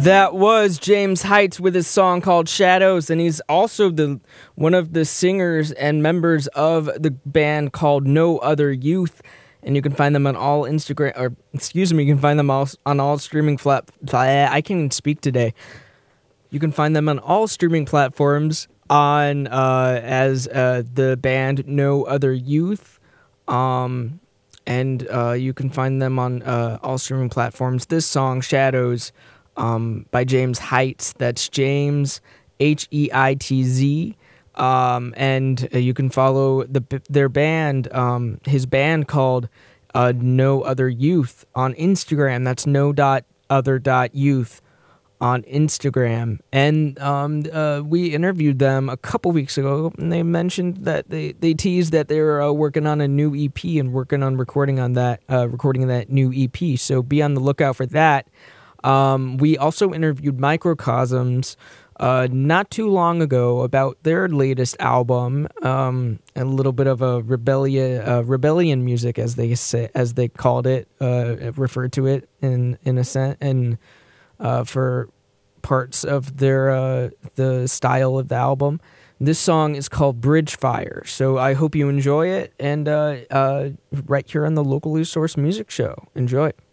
That was James Heights with his song called Shadows, and he's also one of the singers and members of the band called No Other Youth, and you can find them on all you can find them all on all streaming I can't even speak today. You can find them on all streaming platforms as the band No Other Youth, and you can find them on all streaming platforms. This song, Shadows, by James Heights. That's James Heitz. And you can follow their band, his band called No Other Youth on Instagram. That's no.other.youth on Instagram. And we interviewed them a couple weeks ago, and they mentioned that they teased that they were working on a new EP and working on recording that new EP. So be on the lookout for that. We also interviewed Microcosms not too long ago about their latest album, a little bit of a rebellion music, as they called it, referred to it in a sense, and for parts of the style of the album. This song is called Bridge Fire, so I hope you enjoy it, and right here on the Locally Sourced Music Show. Enjoy.